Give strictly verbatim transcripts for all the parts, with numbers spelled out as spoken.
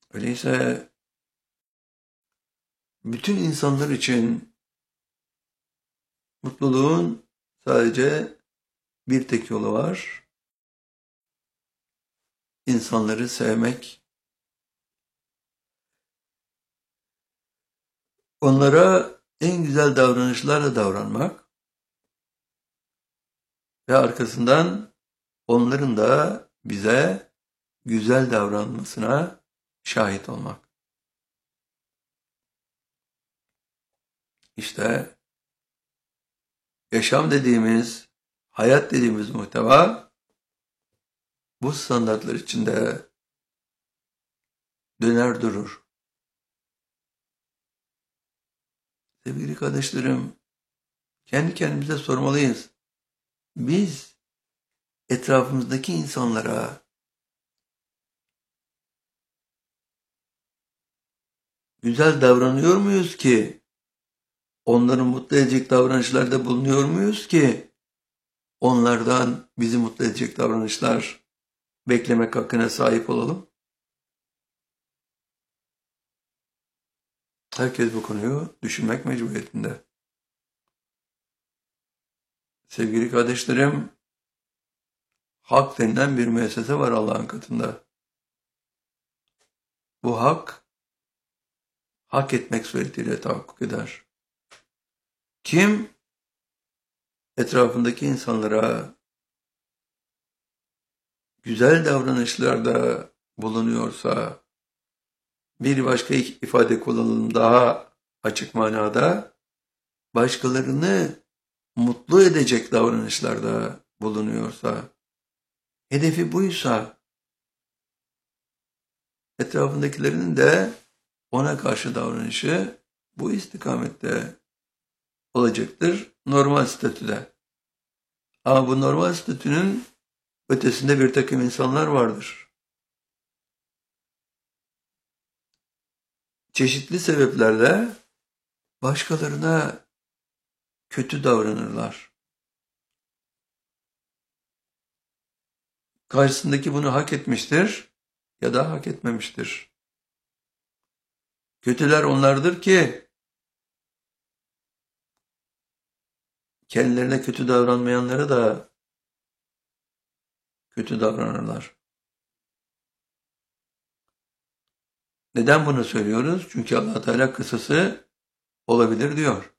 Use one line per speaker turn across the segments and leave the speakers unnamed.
Öyleyse bütün insanlar için mutluluğun sadece bir tek yolu var. İnsanları sevmek, onlara en güzel davranışlarla davranmak ve arkasından onların da bize güzel davranmasına şahit olmak. İşte yaşam dediğimiz, hayat dediğimiz muhteva bu standartlar içinde döner durur. Sevgili kardeşlerim, kendi kendimize sormalıyız. Biz etrafımızdaki insanlara güzel davranıyor muyuz ki? Onları mutlu edecek davranışlarda bulunuyor muyuz ki? Onlardan bizi mutlu edecek davranışlar beklemek hakkına sahip olalım. Herkes bu konuyu düşünmek mecburiyetinde. Sevgili kardeşlerim, hak denilen bir müessese var Allah'ın katında. Bu hak, hak etmek suretiyle tahakkuk eder. Kim etrafındaki insanlara güzel davranışlarda bulunuyorsa, bir başka ifade kullanalım daha açık manada, başkalarını mutlu edecek davranışlarda bulunuyorsa, hedefi buysa, etrafındakilerinin de ona karşı davranışı bu istikamette olacaktır normal statüde. Ama bu normal statünün ötesinde bir takım insanlar vardır. Çeşitli sebeplerle başkalarına kötü davranırlar. Karşısındaki bunu hak etmiştir ya da hak etmemiştir. Kötüler onlardır ki kendilerine kötü davranmayanlara da kötü davranırlar. Neden bunu söylüyoruz? Çünkü Allah Teala kısası olabilir diyor.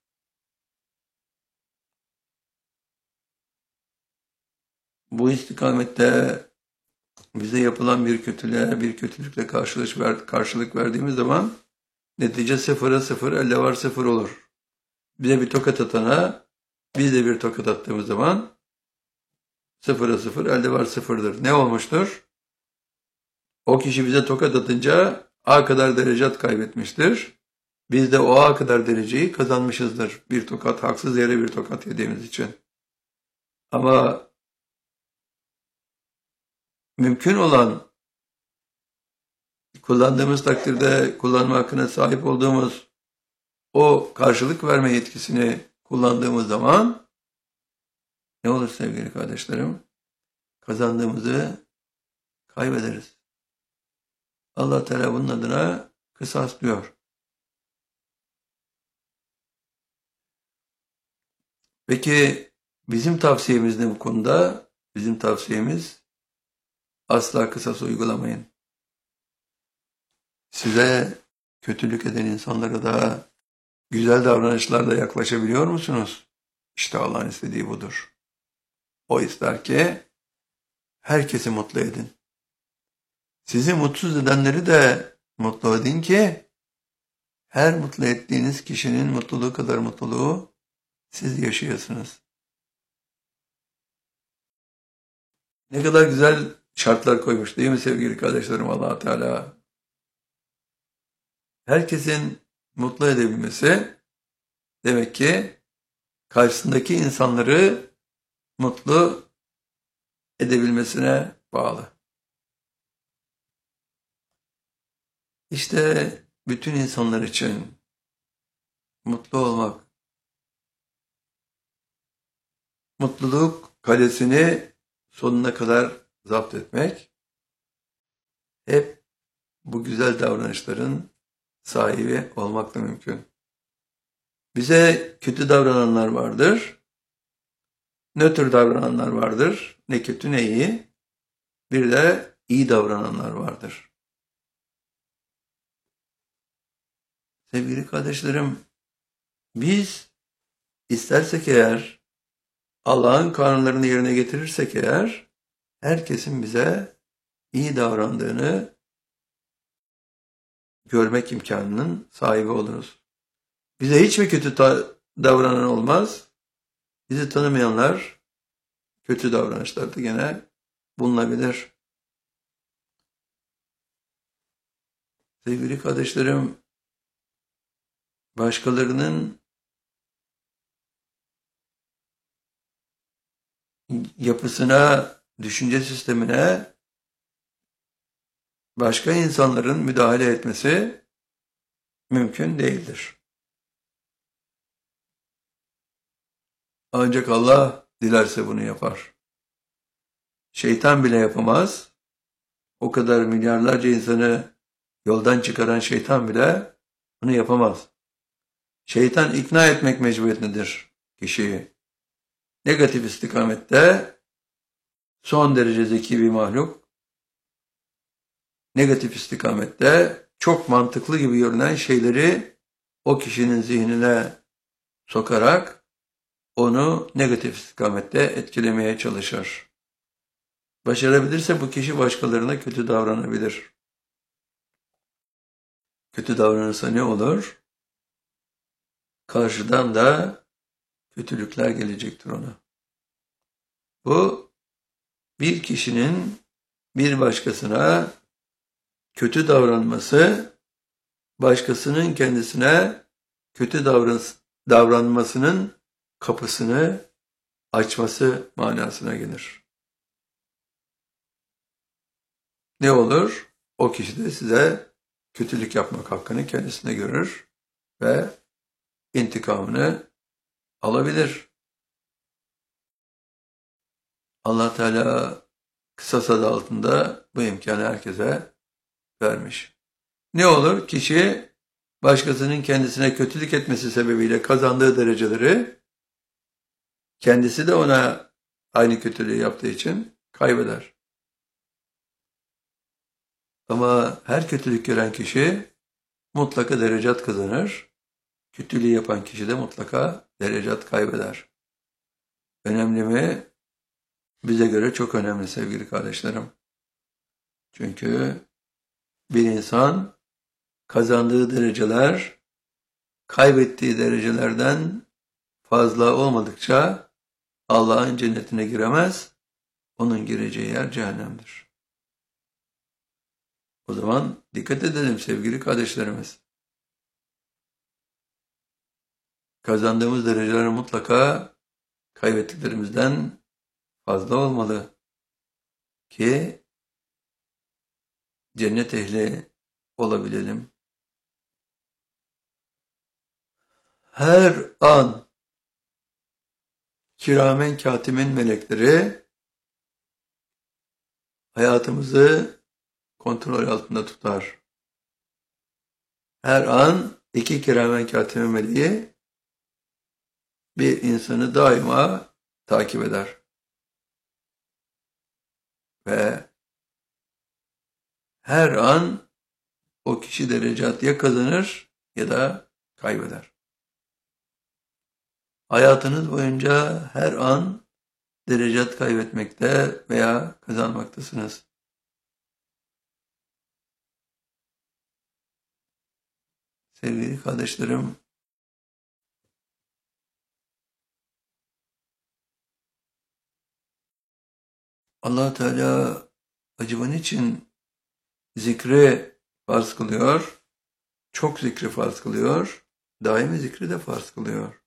Bu istikamette bize yapılan bir kötülüğe, bir kötülükle karşılık, ver, karşılık verdiğimiz zaman netice sıfıra sıfır, elde var sıfır olur. Bize bir tokat atana, biz de bir tokat attığımız zaman sıfıra sıfır, elde var sıfırdır. Ne olmuştur? O kişi bize tokat atınca A kadar derecat kaybetmiştir. Biz de o A kadar dereceyi kazanmışızdır. Bir tokat, haksız yere bir tokat yediğimiz için. Ama mümkün olan, kullandığımız takdirde kullanma hakkına sahip olduğumuz o karşılık verme yetkisini kullandığımız zaman ne olur sevgili kardeşlerim? Kazandığımızı kaybederiz. Allah Teala bunun adına kısas diyor. Peki bizim tavsiyemiz ne bu konuda? Bizim tavsiyemiz asla kısas uygulamayın. Size kötülük eden insanlara da güzel davranışlarla yaklaşabiliyor musunuz? İşte Allah'ın istediği budur. O ister ki herkesi mutlu edin. Sizi mutsuz edenleri de mutlu edin ki her mutlu ettiğiniz kişinin mutluluğu kadar mutluluğu siz yaşayasınız. Ne kadar güzel şartlar koymuş değil mi sevgili kardeşlerim Allah Teala? Herkesin mutlu edebilmesi demek ki karşısındaki insanları mutlu edebilmesine bağlı. İşte bütün insanlar için mutlu olmak, mutluluk kalesini sonuna kadar zapt etmek hep bu güzel davranışların sahibi olmak da mümkün. Bize kötü davrananlar vardır. Nötr davrananlar vardır. Ne kötü ne iyi. Bir de iyi davrananlar vardır. Sevgili kardeşlerim, biz istersek eğer, Allah'ın kanunlarını yerine getirirsek eğer, herkesin bize iyi davrandığını görmek imkanının sahibi oluruz. Bize hiç mi kötü davranan olmaz? Bizi tanımayanlar kötü davranışlarda gene bulunabilir. Sevgili kardeşlerim, başkalarının yapısına, düşünce sistemine başka insanların müdahale etmesi mümkün değildir. Ancak Allah dilerse bunu yapar. Şeytan bile yapamaz. O kadar milyarlarca insanı yoldan çıkaran şeytan bile bunu yapamaz. Şeytan ikna etmek mecburiyetindedir kişiyi. Negatif istikamette son derece zeki bir mahluk. Negatif istikamette çok mantıklı gibi görünen şeyleri o kişinin zihnine sokarak onu negatif istikamette etkilemeye çalışır. Başarabilirse bu kişi başkalarına kötü davranabilir. Kötü davranırsa ne olur? Karşıdan da kötülükler gelecektir ona. Bu bir kişinin bir başkasına kötü davranması, başkasının kendisine kötü davran davranmasının kapısını açması manasına gelir. Ne olur? O kişi de size kötülük yapmak hakkını kendisine görür ve intikamını alabilir. Allah Teala kısas adı altında bu imkanı herkese vermiş. Ne olur? Kişi başkasının kendisine kötülük etmesi sebebiyle kazandığı dereceleri kendisi de ona aynı kötülüğü yaptığı için kaybeder. Ama her kötülük gören kişi mutlaka derecat kazanır. Kötülüğü yapan kişi de mutlaka derecat kaybeder. Önemli mi? Bize göre çok önemli sevgili kardeşlerim. Çünkü bir insan kazandığı dereceler kaybettiği derecelerden fazla olmadıkça Allah'ın cennetine giremez. Onun gireceği yer cehennemdir. O zaman dikkat edelim sevgili kardeşlerimiz. Kazandığımız dereceler mutlaka kaybettiklerimizden fazla olmalı ki cennet ehli olabilelim. Her an kiramen katimin melekleri hayatımızı kontrol altında tutar. Her an iki kiramen katimin meleği bir insanı daima takip eder. Ve her an o kişi derecat ya kazanır ya da kaybeder. Hayatınız boyunca her an derecat kaybetmekte veya kazanmaktasınız. Sevgili kardeşlerim, Allah Teala acaba için zikri farz kılıyor, çok zikri farz kılıyor, daimi zikri de farz kılıyor.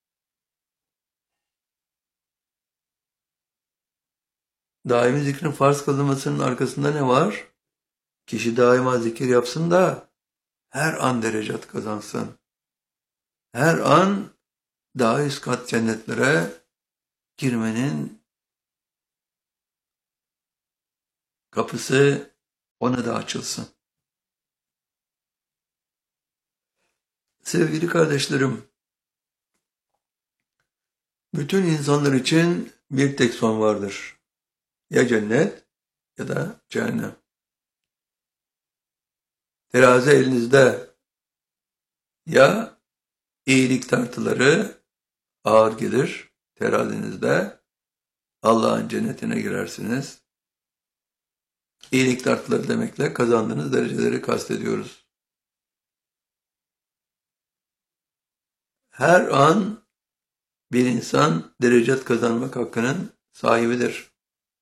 Daimi zikrin farz kılınmasının arkasında ne var? Kişi daima zikir yapsın da her an derecat kazansın. Her an daha üst kat cennetlere girmenin kapısı ona da açılsın. Sevgili kardeşlerim, bütün insanlar için bir tek son vardır. Ya cennet ya da cehennem. Terazi elinizde, ya iyilik tartıları ağır gelir terazinizde, Allah'ın cennetine girersiniz. İyilik tartıları demekle kazandığınız dereceleri kastediyoruz. Her an bir insan derecet kazanmak hakkının sahibidir.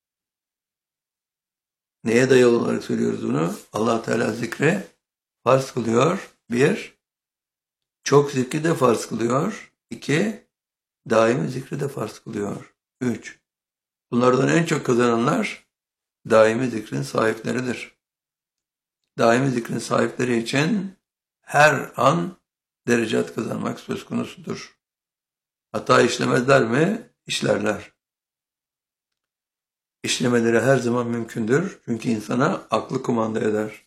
Neye dayalı olarak söylüyoruz bunu? Allah Teala zikri farz kılıyor. Bir, çok zikri de farz kılıyor. İki, daimi zikri de farz kılıyor. Üç, bunlardan en çok kazananlar daimi zikrin sahipleridir. Daimi zikrin sahipleri için her an derecat kazanmak söz konusudur. Hata işlemezler mi? İşlerler. İşlemeleri her zaman mümkündür. Çünkü insana aklı kumanda eder.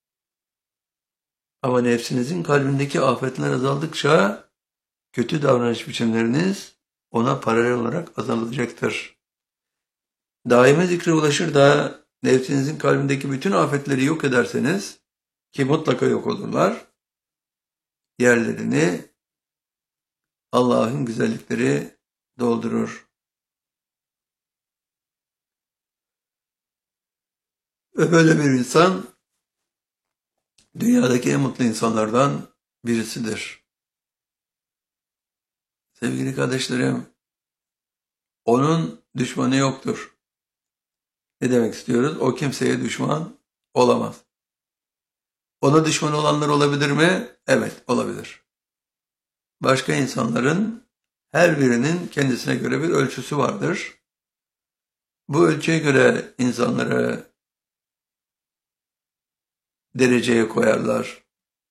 Ama nefsinizin kalbindeki afetler azaldıkça kötü davranış biçimleriniz ona paralel olarak azalacaktır. Daimi zikre ulaşır da nefsinizin kalbindeki bütün afetleri yok ederseniz, ki mutlaka yok olurlar, yerlerini Allah'ın güzellikleri doldurur. Ve böyle bir insan dünyadaki en mutlu insanlardan birisidir. Sevgili kardeşlerim, onun düşmanı yoktur. Ne demek istiyoruz? O kimseye düşman olamaz. Ona düşman olanlar olabilir mi? Evet, olabilir. Başka insanların her birinin kendisine göre bir ölçüsü vardır. Bu ölçüye göre insanları dereceye koyarlar.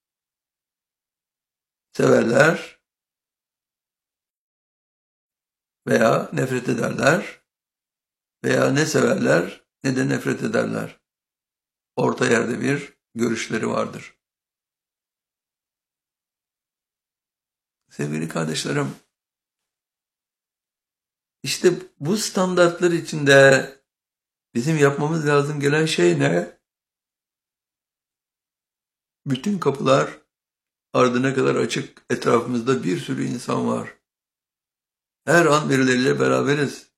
Severler veya nefret ederler veya ne severler ne de nefret ederler. Orta yerde bir görüşleri vardır. Sevgili kardeşlerim, işte bu standartlar içinde bizim yapmamız lazım gelen şey ne? Bütün kapılar ardına kadar açık, etrafımızda bir sürü insan var. Her an birileriyle beraberiz.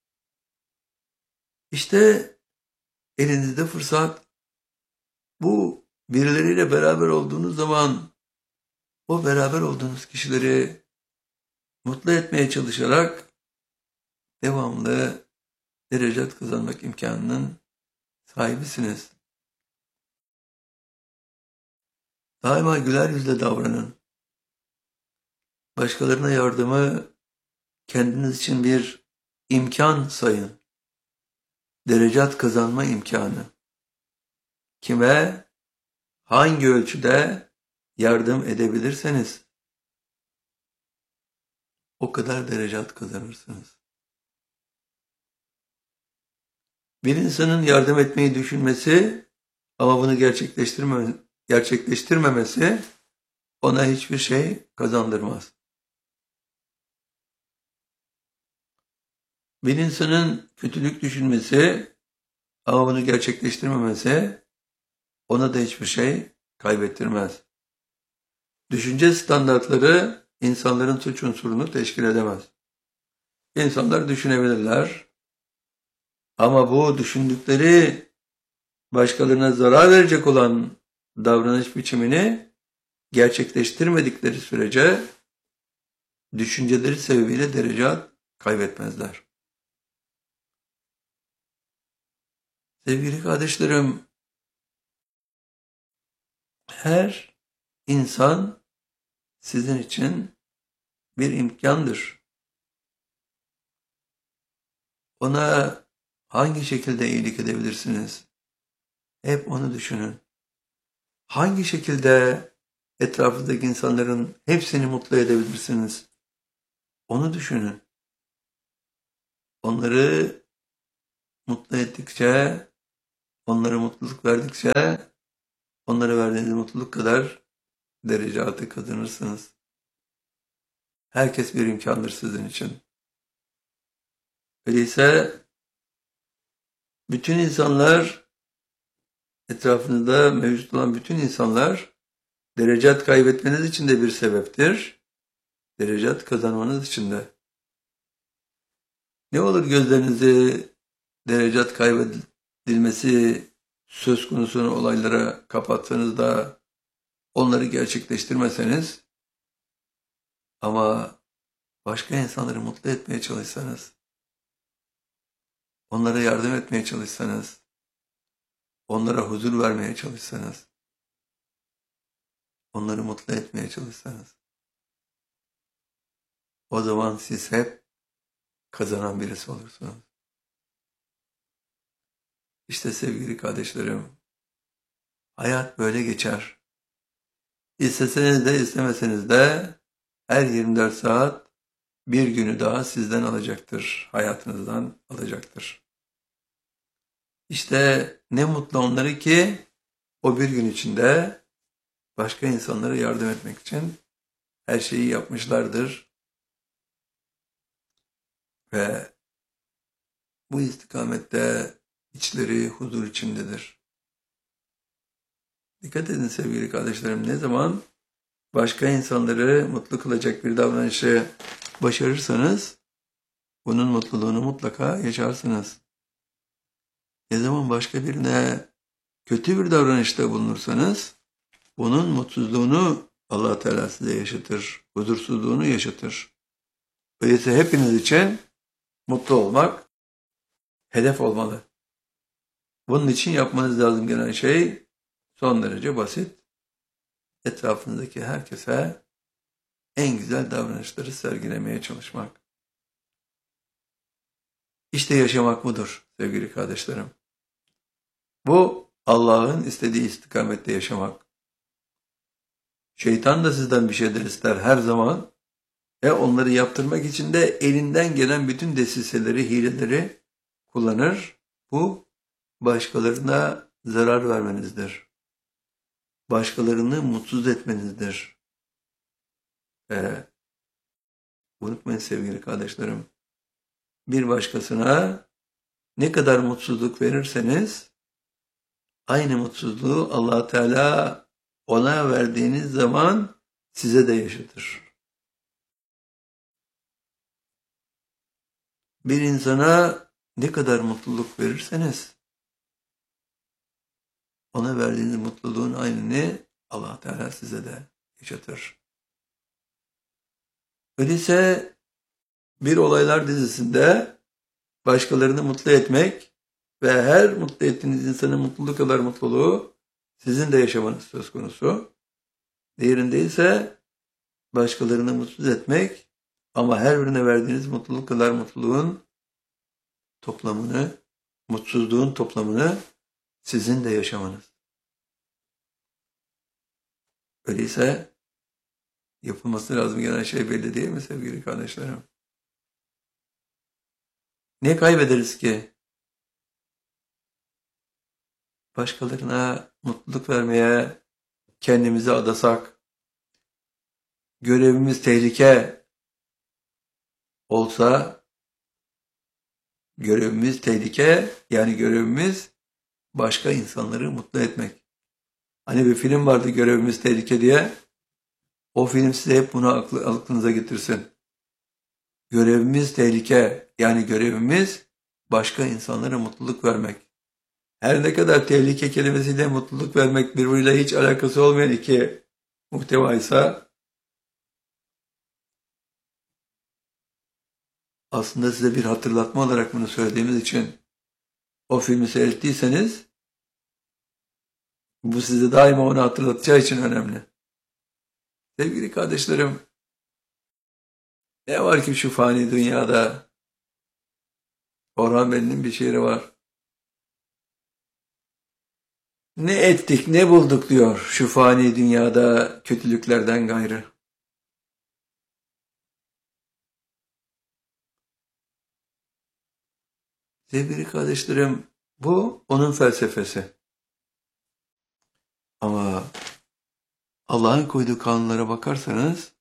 İşte elinizde fırsat. Bu birileriyle beraber olduğunuz zaman o beraber olduğunuz kişileri mutlu etmeye çalışarak devamlı derecat kazanmak imkanının sahibisiniz. Daima güler yüzle davranın. Başkalarına yardımı kendiniz için bir imkan sayın. Derecat kazanma imkanı. Kime, hangi ölçüde yardım edebilirseniz o kadar derecat kazanırsınız. Bir insanın yardım etmeyi düşünmesi ama bunu gerçekleştirme, gerçekleştirmemesi ona hiçbir şey kazandırmaz. Bir insanın kötülük düşünmesi ama bunu gerçekleştirmemesi ona da hiçbir şey kaybettirmez. Düşünce standartları insanların suç unsurunu teşkil edemez. İnsanlar düşünebilirler ama bu düşündükleri başkalarına zarar verecek olan davranış biçimini gerçekleştirmedikleri sürece düşünceleri sebebiyle derecat kaybetmezler. Sevgili kardeşlerim, her insan sizin için bir imkandır. Ona hangi şekilde iyilik edebilirsiniz? Hep onu düşünün. Hangi şekilde etrafındaki insanların hepsini mutlu edebilirsiniz? Onu düşünün. Onları mutlu ettikçe, onlara mutluluk verdikçe, onlara verdiğiniz mutluluk kadar derecatı kazanırsınız. Herkes bir imkandır sizin için. Öyleyse bütün insanlar, etrafınızda mevcut olan bütün insanlar derecat kaybetmeniz için de bir sebeptir. Derecat kazanmanız için de. Ne olur gözlerinizi derecat kaybedilmesi söz konusu olaylara kapatsanız da onları gerçekleştirmeseniz ama başka insanları mutlu etmeye çalışsanız, onlara yardım etmeye çalışsanız, onlara huzur vermeye çalışsanız, onları mutlu etmeye çalışsanız, o zaman siz hep kazanan birisi olursunuz. İşte sevgili kardeşlerim, hayat böyle geçer. İsteseniz de istemeseniz de her yirmi dört saat bir günü daha sizden alacaktır, hayatınızdan alacaktır. İşte ne mutlu onları ki o bir gün içinde başka insanlara yardım etmek için her şeyi yapmışlardır. Ve bu istikamette içleri huzur içindedir. Dikkat edin sevgili kardeşlerim, ne zaman başka insanları mutlu kılacak bir davranışı başarırsanız bunun mutluluğunu mutlaka yaşarsınız. Ne zaman başka birine kötü bir davranışta bulunursanız bunun mutsuzluğunu Allah Teala size yaşatır, huzursuzluğunu yaşatır. Öyleyse hepiniz için mutlu olmak hedef olmalı. Bunun için yapmanız lazım gelen şey son derece basit. Etrafınızdaki herkese en güzel davranışları sergilemeye çalışmak. İşte yaşamak budur sevgili kardeşlerim. Bu Allah'ın istediği istikamette yaşamak. Şeytan da sizden bir şeyler ister her zaman ve onları yaptırmak için de elinden gelen bütün desiseleri, hileleri kullanır. Bu başkalarına zarar vermenizdir. Başkalarını mutsuz etmenizdir. Ve unutmayın sevgili kardeşlerim, bir başkasına ne kadar mutsuzluk verirseniz aynı mutsuzluğu Allah Teala ona verdiğiniz zaman size de yaşatır. Bir insana ne kadar mutluluk verirseniz ona verdiğiniz mutluluğun aynını Allah Teala size de yaşatır. Öyleyse bir olaylar dizisinde başkalarını mutlu etmek ve her mutlu ettiğiniz insanın mutluluk kadar mutluluğu sizin de yaşamanız söz konusu. Diğerinde ise başkalarını mutsuz etmek ama her birine verdiğiniz mutluluk kadar mutluluğun toplamını, mutsuzluğun toplamını sizin de yaşamanız. Öyleyse yapılması lazım gelen şey belli değil mi sevgili kardeşlerim? Ne kaybederiz ki? Başkalarına mutluluk vermeye kendimizi adasak, görevimiz tehlike olsa, görevimiz tehlike, yani görevimiz başka insanları mutlu etmek. Hani bir film vardı, Görevimiz Tehlike diye. O film size hep bunu aklı, aklınıza getirsin. Görevimiz tehlike, yani görevimiz başka insanlara mutluluk vermek. Her ne kadar tehlike kelimesiyle mutluluk vermek birbiriyle hiç alakası olmayan iki muhtevaysa, aslında size bir hatırlatma olarak bunu söylediğimiz için o filmi seyrettiyseniz bu size daima onu hatırlatacağı için önemli. Sevgili kardeşlerim, ne var ki şu fani dünyada? Orhan Veli'nin bir şiiri var. Ne ettik ne bulduk diyor şu fani dünyada kötülüklerden gayrı. Sevgili kardeşlerim, bu onun felsefesi. Ama Allah'ın koyduğu kanunlara bakarsanız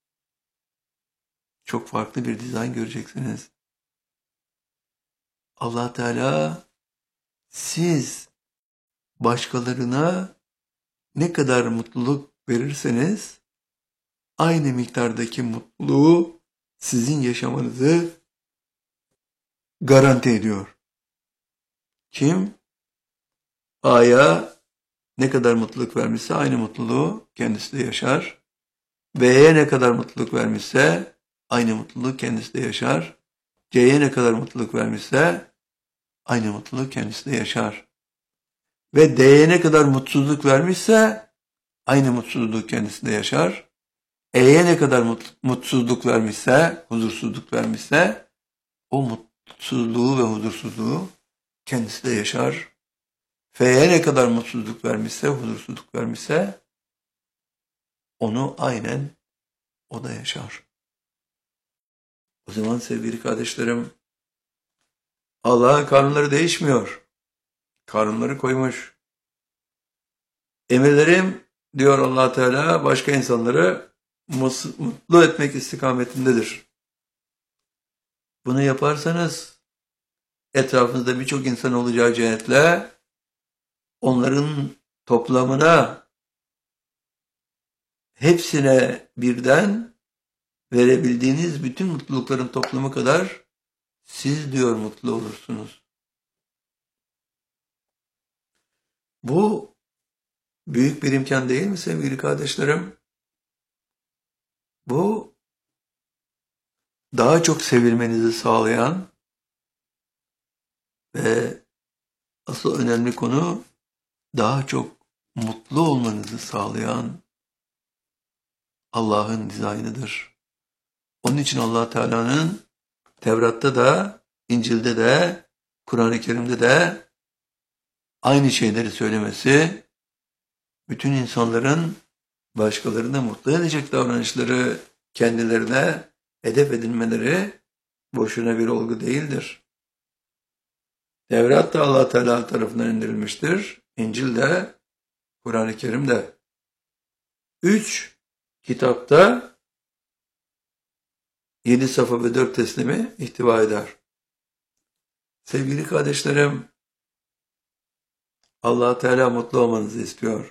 çok farklı bir dizayn göreceksiniz. Allah Teala siz başkalarına ne kadar mutluluk verirseniz aynı miktardaki mutluluğu sizin yaşamanızı garanti ediyor. Kim? A'ya ne kadar mutluluk vermişse aynı mutluluğu kendisi de yaşar. B'ye ne kadar mutluluk vermişse aynı mutluluğu kendisi de yaşar. C'ye ne kadar mutluluk vermişse aynı mutluluğu kendisi de yaşar. Ve D'ye ne kadar mutsuzluk vermişse aynı mutsuzluğu kendisi de yaşar. E'ye ne kadar mut, mutsuzluk vermişse, huzursuzluk vermişse o mutsuzluğu ve huzursuzluğu kendisi de yaşar. F'ye ne kadar mutsuzluk vermişse, huzursuzluk vermişse onu aynen o da yaşar. O zaman sevgili kardeşlerim, Allah'ın kanunları değişmiyor. Kanunları koymuş. Emirlerim diyor Allah Teala başka insanları mutlu etmek istikametindedir. Bunu yaparsanız etrafınızda birçok insan olacağı cihetle onların toplamına hepsine birden verebildiğiniz bütün mutlulukların toplamı kadar siz diyor mutlu olursunuz. Bu büyük bir imkan değil mi sevgili kardeşlerim? Bu daha çok sevilmenizi sağlayan ve asıl önemli konu daha çok mutlu olmanızı sağlayan Allah'ın dizaynıdır. Onun için Allah Teala'nın Tevrat'ta da, İncil'de de, Kur'an-ı Kerim'de de aynı şeyleri söylemesi, bütün insanların başkalarını mutlu edecek davranışları kendilerine hedef edinmeleri boşuna bir olgu değildir. Tevrat da Allah Teala tarafından indirilmiştir. İncil de, Kur'an-ı Kerim de. Üç kitapta yedi safa ve dört teslimi ihtiva eder. Sevgili kardeşlerim, Allah Teala mutlu olmanızı istiyor.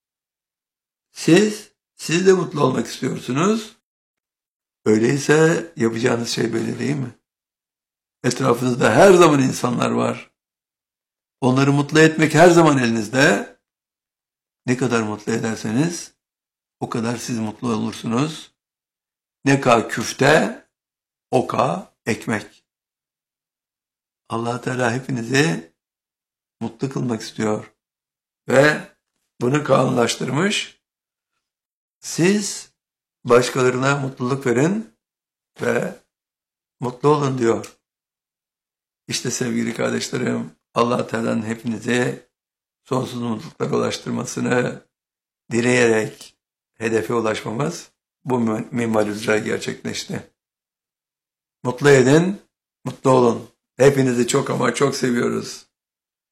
Siz, siz de mutlu olmak istiyorsunuz. Öyleyse yapacağınız şey böyle değil mi? Etrafınızda her zaman insanlar var. Onları mutlu etmek her zaman elinizde. Ne kadar mutlu ederseniz o kadar siz mutlu olursunuz. Ne ka küfte, o ka ekmek. Allah Teala hepinizi mutlu kılmak istiyor. Ve bunu kanunlaştırmış. Siz başkalarına mutluluk verin ve mutlu olun diyor. İşte sevgili kardeşlerim, Allah Teala'nın hepinizi sonsuz mutluluklara ulaştırmasını dileyerek hedefe ulaşmamız bu minval üzere gerçekleşti. Mutlu edin, mutlu olun. Hepinizi çok ama çok seviyoruz.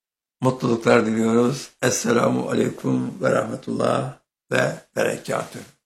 Mutluluklar diliyoruz. Esselamu aleyküm ve rahmetullah ve berekatühü.